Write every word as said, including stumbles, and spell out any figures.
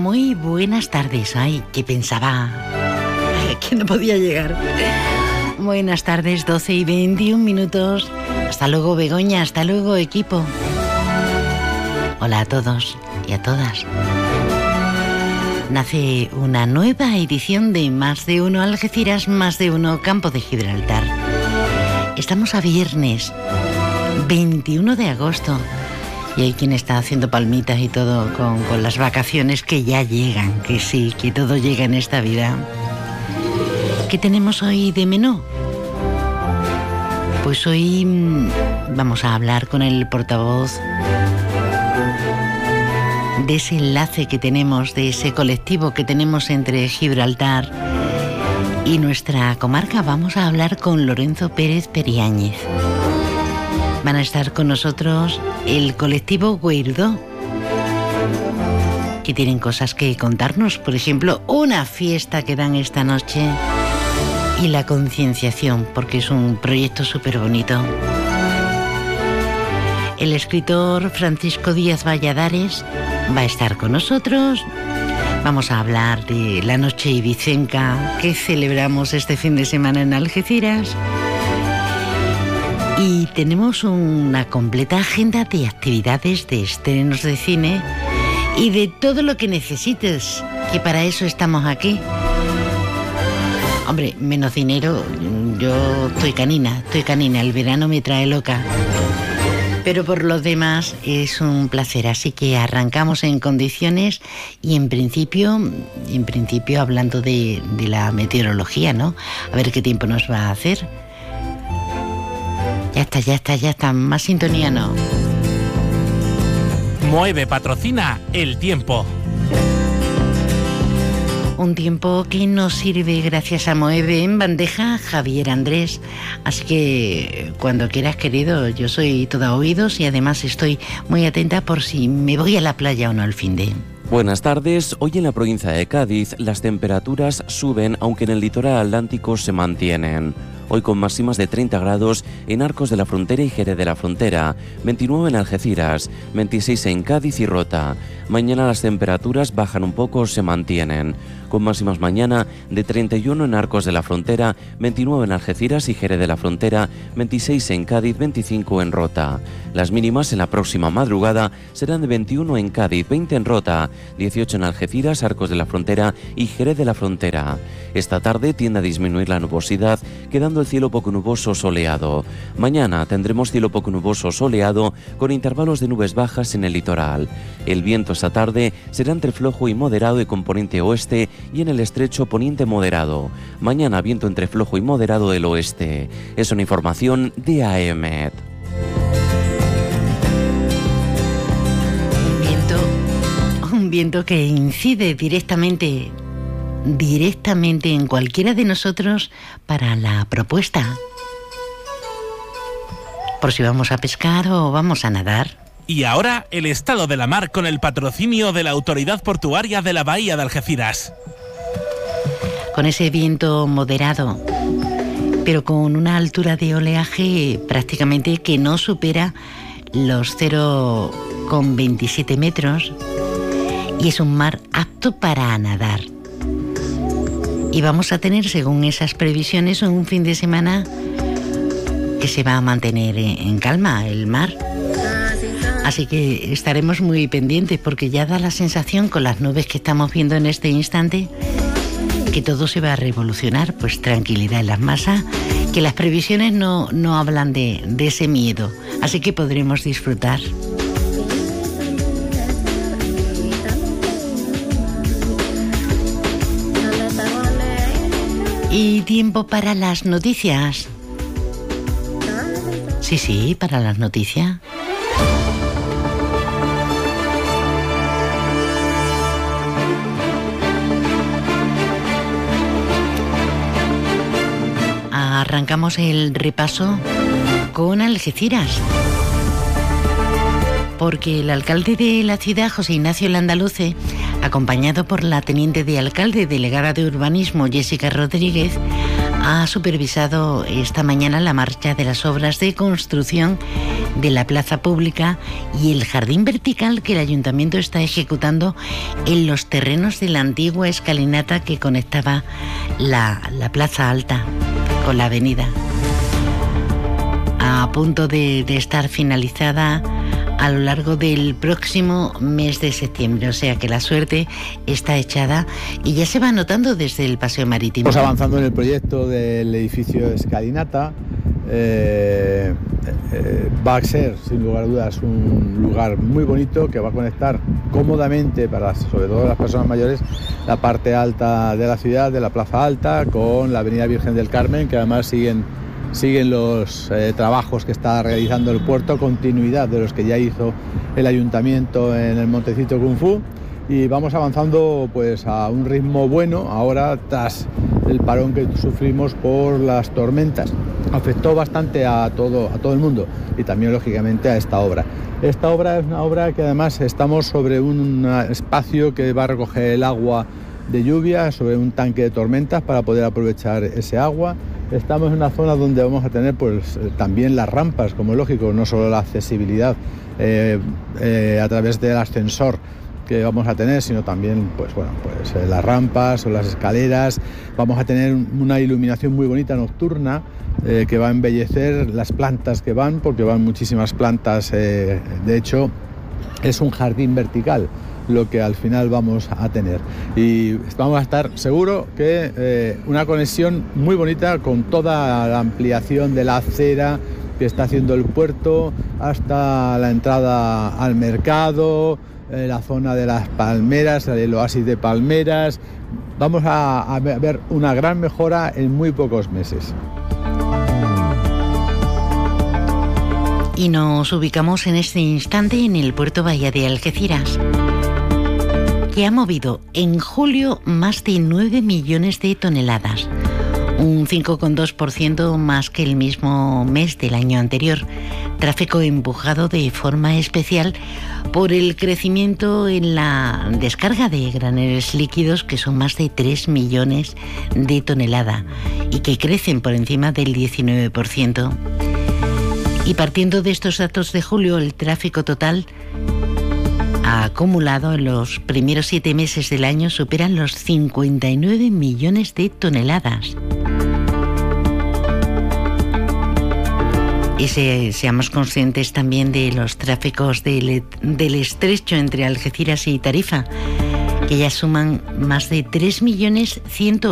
Muy buenas tardes. Ay, que pensaba que no podía llegar. Buenas tardes, doce y veintiún minutos. Hasta luego, Begoña. Hasta luego, equipo. Hola a todos y a todas. Nace una nueva edición de Más de Uno Algeciras, Más de Uno Campo de Gibraltar. Estamos a viernes veintiuno de agosto. Y hay quien está haciendo palmitas y todo con, con las vacaciones que ya llegan, que sí, que todo llega en esta vida. ¿Qué tenemos hoy de menú? Pues hoy mmm, vamos a hablar con el portavoz de ese enlace que tenemos, de ese colectivo que tenemos entre Gibraltar y nuestra comarca. Vamos a hablar con Lorenzo Pérez Periáñez. Van a estar con nosotros el colectivo Guaidó, que tienen cosas que contarnos. Por ejemplo, una fiesta que dan esta noche y la concienciación, porque es un proyecto súper bonito. El escritor Francisco Díaz Valladares va a estar con nosotros. Vamos a hablar de la noche ibicenca que celebramos este fin de semana en Algeciras. Y tenemos una completa agenda de actividades, de estrenos de cine y de todo lo que necesites, que para eso estamos aquí. Hombre, menos dinero, yo estoy canina, estoy canina, el verano me trae loca. Pero por lo demás es un placer, así que arrancamos en condiciones y en principio, en principio hablando de, de la meteorología, ¿no? A ver qué tiempo nos va a hacer. Ya está, ya está, ya está. Más sintonía no. Moeve patrocina el tiempo. Un tiempo que nos sirve gracias a Moeve en bandeja, Javier Andrés. Así que cuando quieras, querido, yo soy toda oídos y además estoy muy atenta por si me voy a la playa o no al finde. Buenas tardes. Hoy en la provincia de Cádiz las temperaturas suben, aunque en el litoral atlántico se mantienen. Hoy con máximas de treinta grados en Arcos de la Frontera y Jerez de la Frontera, veintinueve en Algeciras, veintiséis en Cádiz y Rota. Mañana las temperaturas bajan un poco o se mantienen, con máximas mañana de treinta y uno en Arcos de la Frontera, veintinueve en Algeciras y Jerez de la Frontera, veintiséis en Cádiz, veinticinco en Rota. Las mínimas en la próxima madrugada serán de veintiuno en Cádiz, veinte en Rota, dieciocho en Algeciras, Arcos de la Frontera y Jerez de la Frontera. Esta tarde tiende a disminuir la nubosidad, quedando el cielo poco nuboso soleado. Mañana tendremos cielo poco nuboso soleado con intervalos de nubes bajas en el litoral. El viento esta tarde será entre flojo y moderado de componente oeste y en el estrecho poniente moderado. Mañana viento entre flojo y moderado del oeste. Es una información de A E M E T. Un viento, un viento que incide directamente directamente en cualquiera de nosotros para la propuesta. Por si vamos a pescar o vamos a nadar. Y ahora el estado de la mar con el patrocinio de la Autoridad Portuaria de la Bahía de Algeciras. Con ese viento moderado, pero con una altura de oleaje prácticamente que no supera los cero coma veintisiete metros, y es un mar apto para nadar. Y vamos a tener, según esas previsiones, un fin de semana que se va a mantener en calma el mar. Así que estaremos muy pendientes porque ya da la sensación, con las nubes que estamos viendo en este instante, que todo se va a revolucionar. Pues tranquilidad en las masas, que las previsiones no, no hablan de, de ese miedo. Así que podremos disfrutar. Y tiempo para las noticias. Sí, sí, para las noticias. Arrancamos el repaso con Algeciras, porque el alcalde de la ciudad, José Ignacio Landaluce, acompañado por la teniente de alcalde delegada de urbanismo, Jessica Rodríguez, ha supervisado esta mañana la marcha de las obras de construcción de la plaza pública y el jardín vertical que el ayuntamiento está ejecutando en los terrenos de la antigua escalinata que conectaba la, la plaza alta con la avenida. A punto de, de estar finalizada a lo largo del próximo mes de septiembre, o sea que la suerte está echada y ya se va notando desde el paseo marítimo. Estamos avanzando en el proyecto del edificio Escalinata. Eh, eh, va a ser, sin lugar a dudas, un lugar muy bonito que va a conectar cómodamente, para sobre todo las personas mayores, la parte alta de la ciudad, de la Plaza Alta, con la Avenida Virgen del Carmen, que además siguen siguen los eh, trabajos que está realizando el puerto, continuidad de los que ya hizo el ayuntamiento en el Montecito Kung Fu, y vamos avanzando pues a un ritmo bueno ahora tras el parón que sufrimos por las tormentas. Afectó bastante a todo, a todo el mundo y también lógicamente a esta obra. Esta obra es una obra que además estamos sobre un espacio que va a recoger el agua de lluvia, sobre un tanque de tormentas para poder aprovechar ese agua. Estamos en una zona donde vamos a tener pues también las rampas, como es lógico, no solo la accesibilidad eh, eh, a través del ascensor que vamos a tener, sino también pues bueno pues eh, las rampas o las escaleras. Vamos a tener una iluminación muy bonita nocturna eh, que va a embellecer las plantas que van, porque van muchísimas plantas. Eh, de hecho, es un jardín vertical lo que al final vamos a tener, y vamos a estar seguro que eh, una conexión muy bonita con toda la ampliación de la acera que está haciendo el puerto hasta la entrada al mercado, eh, la zona de las palmeras, el oasis de palmeras. Vamos a, a ver una gran mejora en muy pocos meses. Y nos ubicamos en este instante en el puerto Bahía de Algeciras, que ha movido en julio más de nueve millones de toneladas, un cinco coma dos por ciento más que el mismo mes del año anterior. Tráfico empujado de forma especial por el crecimiento en la descarga de graneles líquidos, que son más de tres millones de toneladas y que crecen por encima del diecinueve por ciento. Y partiendo de estos datos de julio, el tráfico total ha acumulado en los primeros siete meses del año superan los cincuenta y nueve millones de toneladas. Y se, seamos conscientes también de los tráficos del, del estrecho entre Algeciras y Tarifa, que ya suman más de tres millones ciento